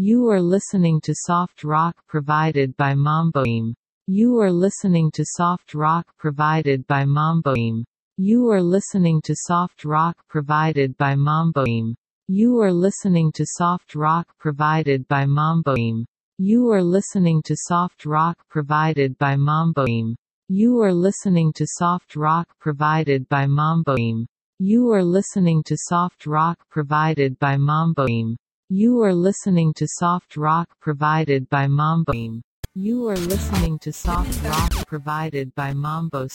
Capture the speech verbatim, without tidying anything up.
You are listening to soft rock provided by Mamboim. You are listening to soft rock provided by Mamboim. You are listening to soft rock provided by Mamboim. You are listening to soft rock provided by Mamboim. You are listening to soft rock provided by Mamboim. You are listening to soft rock provided by Mamboim. You are listening to soft rock provided by Mamboim. You are listening to soft rock provided by Mamboim. You are listening to soft rock provided by Mambo